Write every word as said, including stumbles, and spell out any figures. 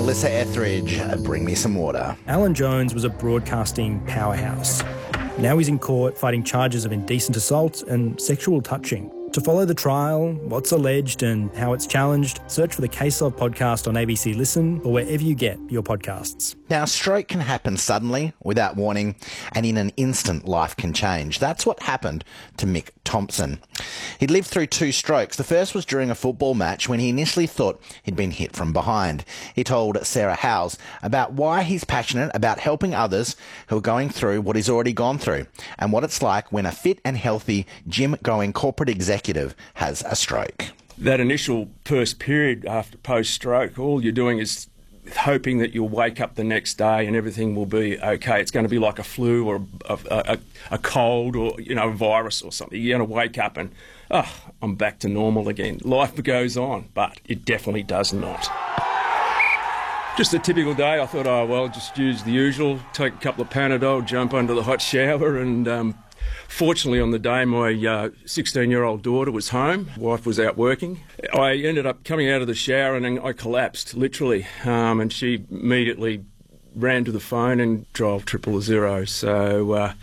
Melissa Etheridge, Bring Me Some Water. Alan Jones was a broadcasting powerhouse. Now he's in court fighting charges of indecent assault and sexual touching. To follow the trial, what's alleged and how it's challenged, search for the Case Of podcast on A B C Listen or wherever you get your podcasts. Now, a stroke can happen suddenly, without warning, and in an instant, life can change. That's what happened to Mick Thompson. He lived through two strokes. The first was during a football match when he initially thought he'd been hit from behind. He told Sarah Howes about why he's passionate about helping others who are going through what he's already gone through and what it's like when a fit and healthy, gym-going corporate executive has a stroke. That initial first period after post-stroke, all you're doing is hoping that you'll wake up the next day and everything will be okay. It's going to be like a flu or a, a, a cold or, you know, a virus or something. You're going to wake up and, oh, I'm back to normal again. Life goes on, but it definitely does not. Just a typical day. I thought, oh, well, just use the usual, take a couple of Panadol, jump under the hot shower and... Um, Fortunately, on the day, my uh, sixteen-year-old daughter was home. Wife was out working. I ended up coming out of the shower and then I collapsed, literally. Um, and she immediately ran to the phone and dialed triple zero. So uh,